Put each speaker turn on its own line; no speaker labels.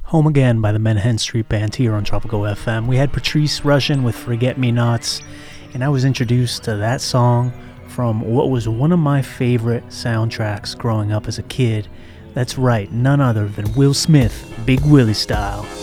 Home Again by the Manhattan Street Band here on Tropical FM. We had Patrice Rushen with Forget Me Nots, and I was introduced to that song from what was one of my favorite soundtracks growing up as a kid. That's right, none other than Will Smith, Big Willie style.